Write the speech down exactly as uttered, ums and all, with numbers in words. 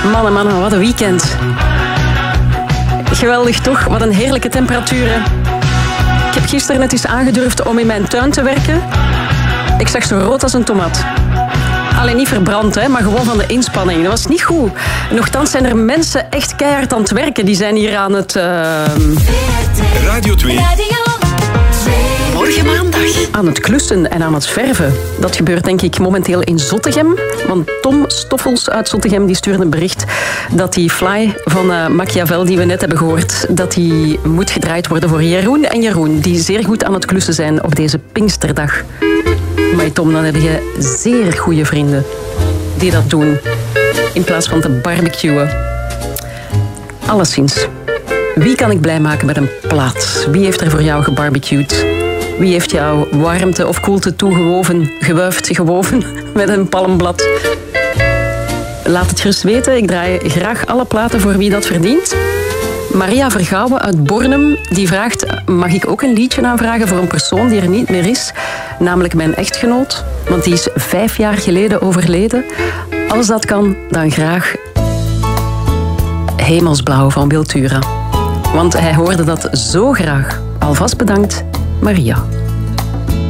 Mannen, mannen, wat een weekend. Geweldig toch? Wat een heerlijke temperaturen. Ik heb gisteren net eens aangedurfd om in mijn tuin te werken. Ik zag zo rood als een tomaat. Alleen niet verbrand, hè, maar gewoon van de inspanning. Dat was niet goed. Nochtans zijn er mensen echt keihard aan het werken. Die zijn hier aan het... Uh... Radio twee. Morgen maandag. Aan het klussen en aan het verven. Dat gebeurt denk ik momenteel in Zottegem. Want Tom Stoffels uit Zottegem die stuurde een bericht dat die fly van uh, Machiavel die we net hebben gehoord, dat die moet gedraaid worden voor Jeroen en Jeroen, die zeer goed aan het klussen zijn op deze Pinksterdag. Maar Tom, dan heb je zeer goede vrienden die dat doen. In plaats van te barbecuen. Alleszins. Wie kan ik blij maken met een plaat? Wie heeft er voor jou gebarbecued? Wie heeft jou warmte of koelte toegewoven, gewuifd, gewoven met een palmblad? Laat het gerust weten. Ik draai graag alle platen voor wie dat verdient. Maria Vergouwen uit Bornem die vraagt: mag ik ook een liedje aanvragen voor een persoon die er niet meer is? Namelijk mijn echtgenoot, want die is vijf jaar geleden overleden. Als dat kan, dan graag Hemelsblauw van Wiltura. Want hij hoorde dat zo graag. Alvast bedankt, Maria.